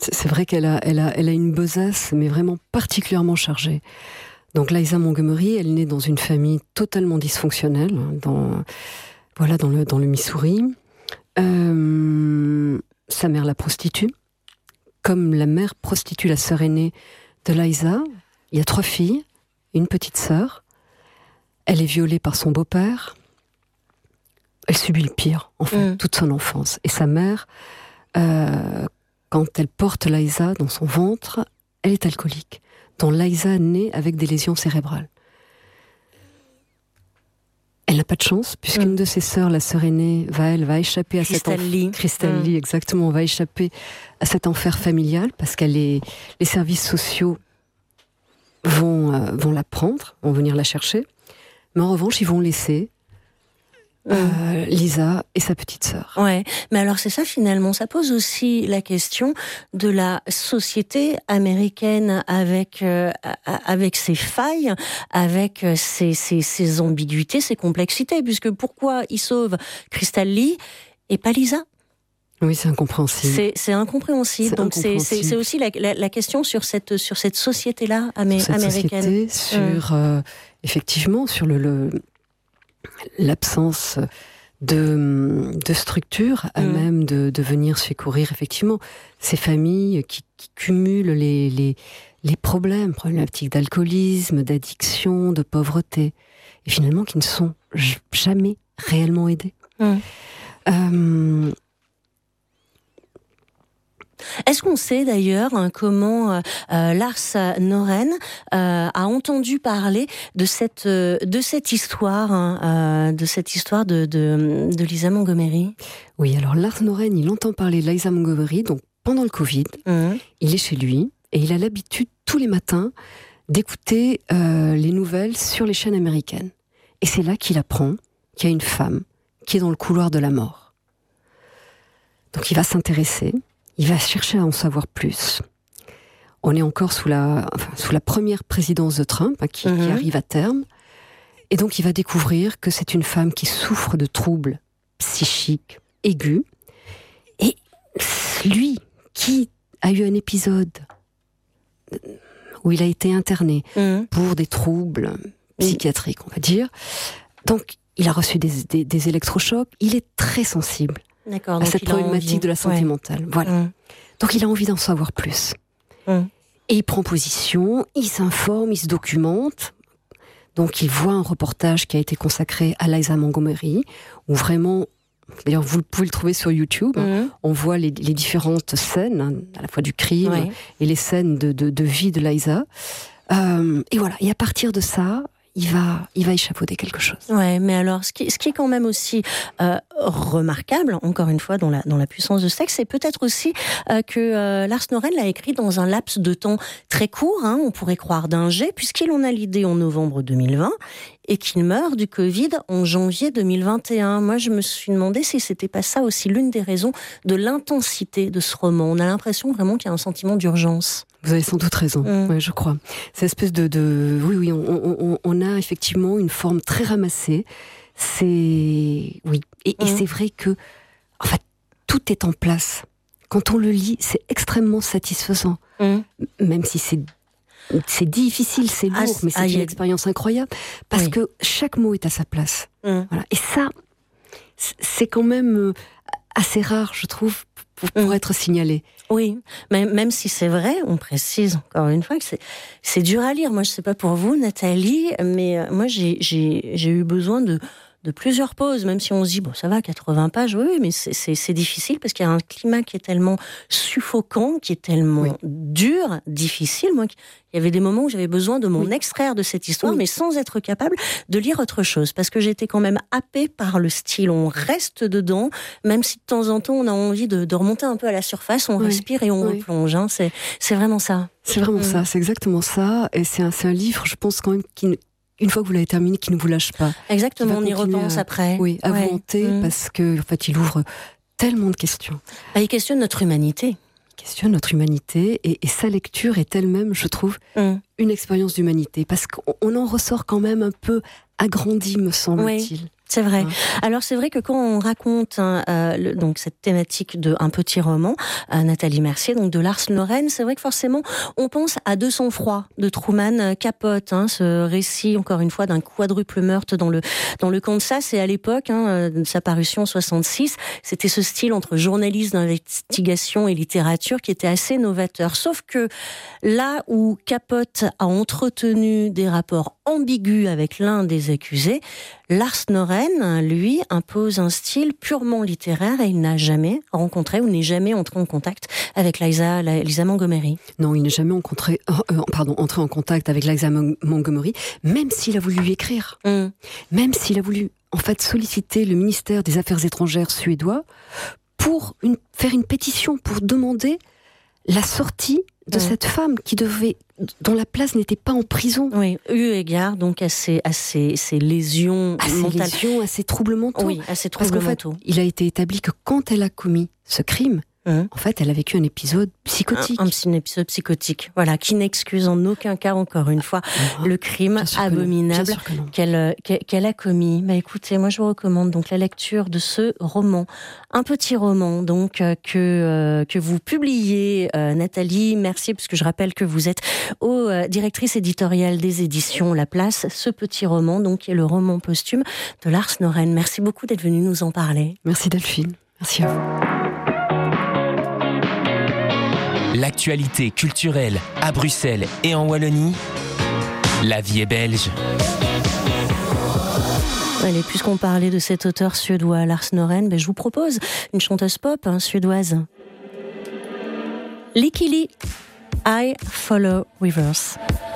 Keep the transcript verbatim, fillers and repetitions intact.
C'est, c'est vrai qu'elle a, elle a, elle a une besace, mais vraiment particulièrement chargée. Donc Liza Montgomery, elle naît dans une famille totalement dysfonctionnelle, dans, voilà, dans le, dans le Missouri. Euh, sa mère la prostitue, comme la mère prostitue la sœur aînée de Liza. Il y a trois filles, une petite sœur. Elle est violée par son beau-père. Elle subit le pire, en fait, mmh. toute son enfance. Et sa mère, euh, quand elle porte Liza dans son ventre, elle est alcoolique. Donc Liza naît avec des lésions cérébrales. Elle n'a pas de chance, puisqu'une mmh. de ses sœurs, la sœur aînée, va, elle, va échapper à cet enfer. Crystal mmh. Lee, exactement, va échapper à cet enfer familial, parce que les services sociaux vont, euh, vont la prendre, vont venir la chercher. Mais en revanche, ils vont laisser Euh, Lisa et sa petite sœur. Ouais, mais alors c'est ça finalement, ça pose aussi la question de la société américaine avec euh, avec ses failles, avec ses, ses, ses ambiguïtés, ses complexités, puisque pourquoi il sauve Crystal Lee et pas Lisa ? Oui, c'est incompréhensible. C'est, c'est incompréhensible. C'est Donc incompréhensible. C'est, c'est, c'est aussi la, la, la question sur cette sur cette société-là amé- sur cette américaine. Société, sur mmh. euh, effectivement sur le, le l'absence de, de structure à mmh. même de, de venir secourir effectivement ces familles qui, qui cumulent les, les, les problèmes, problématiques d'alcoolisme, d'addiction, de pauvreté, et finalement qui ne sont j- jamais réellement aidées. Mmh. Euh, Est-ce qu'on sait d'ailleurs hein, comment euh, Lars Noren euh, a entendu parler de cette euh, de cette histoire, hein, euh, de cette histoire de, de de Liza Montgomery ? Oui, alors Lars Noren, il entend parler de Liza Montgomery, donc pendant le Covid, mmh. il est chez lui et il a l'habitude tous les matins d'écouter euh, les nouvelles sur les chaînes américaines. Et c'est là qu'il apprend qu'il y a une femme qui est dans le couloir de la mort. Donc il va s'intéresser. Il va chercher à en savoir plus. On est encore sous la, enfin, sous la première présidence de Trump, hein, qui, mmh. qui arrive à terme. Et donc, il va découvrir que c'est une femme qui souffre de troubles psychiques aigus. Et lui, qui a eu un épisode où il a été interné mmh. pour des troubles psychiatriques, on va dire. Donc, il a reçu des, des, des électrochocs. Il est très sensible. D'accord, à cette problématique de la santé ouais. mentale. Voilà. Mmh. Donc il a envie d'en savoir plus. Mmh. Et il prend position, il s'informe, il se documente. Donc il voit un reportage qui a été consacré à Liza Montgomery, où vraiment, d'ailleurs vous pouvez le trouver sur YouTube, mmh. on voit les, les différentes scènes, hein, à la fois du crime ouais. et les scènes de, de, de vie de Liza. Euh, et voilà, et à partir de ça, il va, il va échafauder quelque chose. Ouais, mais alors, ce qui, ce qui est quand même aussi euh, remarquable, encore une fois, dans la, dans la puissance de ce texte, c'est peut-être aussi euh, que euh, Lars Noren l'a écrit dans un laps de temps très court, hein, on pourrait croire d'un jet, puisqu'il en a l'idée en novembre deux mille vingt, et qu'il meurt du Covid en janvier deux mille vingt et un. Moi, je me suis demandé si c'était pas ça aussi l'une des raisons de l'intensité de ce roman. On a l'impression vraiment qu'il y a un sentiment d'urgence. Vous avez sans doute raison, mmh. ouais, je crois. C'est une espèce de, de... Oui, oui, on, on, on a effectivement une forme très ramassée. C'est... Oui, et, mmh. et c'est vrai que... En fait, tout est en place. Quand on le lit, c'est extrêmement satisfaisant. Mmh. Même si c'est... C'est difficile, c'est lourd, ah, mais c'est ah, une a... expérience incroyable. Parce oui. que chaque mot est à sa place. Mmh. Voilà. Et ça, c'est quand même assez rare, je trouve, pour, pour mmh. être signalé. Oui, mais même si c'est vrai, on précise encore une fois que c'est, c'est dur à lire. Moi, je sais pas pour vous, Nathalie, mais moi, j'ai, j'ai, j'ai eu besoin de, de plusieurs pauses, même si on se dit, bon, ça va, quatre-vingts pages, oui, mais c'est, c'est, c'est difficile parce qu'il y a un climat qui est tellement suffocant, qui est tellement oui. dur, difficile. Moi, il y avait des moments où j'avais besoin de m'en oui. extraire de cette histoire, oui. mais sans être capable de lire autre chose, parce que j'étais quand même happée par le style. On reste dedans, même si de temps en temps on a envie de, de remonter un peu à la surface, on oui. respire et on oui. replonge. Hein. C'est, c'est vraiment ça. C'est vraiment mmh. ça, c'est exactement ça. Et c'est un, c'est un livre, je pense quand même, qui, une fois que vous l'avez terminé, qui ne vous lâche pas. Exactement, on y repense à, après. Oui, à ouais. volonté, mmh. parce que en fait, il ouvre tellement de questions. Bah, il questionne notre humanité. questionne notre humanité et, et sa lecture est elle-même, je trouve, mmh. une expérience d'humanité parce qu'on en ressort quand même un peu agrandi, me semble-t-il. Oui. C'est vrai. Hein. Alors c'est vrai que quand on raconte hein, euh, le, donc cette thématique de un petit roman, euh, Nathalie Mercier, donc de Lars Noren, c'est vrai que forcément on pense à De sang-froid de Truman Capote, hein, ce récit encore une fois d'un quadruple meurtre dans le dans le Kansas. Et à l'époque, hein, de sa parution en soixante-six, c'était ce style entre journaliste d'investigation et littérature qui était assez novateur. Sauf que là où Capote a entretenu des rapports ambigus avec l'un des accusés, Lars Noren, lui, impose un style purement littéraire et il n'a jamais rencontré ou n'est jamais entré en contact avec Liza, Liza Montgomery. Non, il n'est jamais encontré, euh, pardon, entré en contact avec Liza Montgomery, même s'il a voulu lui écrire. Mm. Même s'il a voulu, en fait, solliciter le ministère des Affaires étrangères suédois pour une, faire une pétition, pour demander la sortie de mmh. cette femme qui devait, dont la place n'était pas en prison. Oui, eu égard donc à ses, à ses, ses lésions à mentales. ses lésions, à ses troubles mentaux. Oui, à ses troubles Parce qu'en mentaux. fait, il a été établi que quand elle a commis ce crime, Mmh. en fait, elle a vécu un épisode psychotique. Un, un, un épisode psychotique, voilà, qui n'excuse en aucun cas, encore une fois, mmh. le crime abominable qu'elle, qu'elle a commis. Bah, écoutez, moi je vous recommande donc la lecture de ce roman, un petit roman donc que euh, que vous publiez, euh, Nathalie Mercier, puisque je rappelle que vous êtes aux euh, directrice éditoriale des éditions La Place. Ce petit roman, donc, qui est le roman posthume de Lars Noren. Merci beaucoup d'être venu nous en parler. Merci Delphine. Merci à vous. L'actualité culturelle à Bruxelles et en Wallonie, la vie est belge. Allez, puisqu'on parlait de cet auteur suédois, Lars Noren, ben je vous propose une chanteuse pop hein, suédoise. Lykke Li, I Follow Rivers.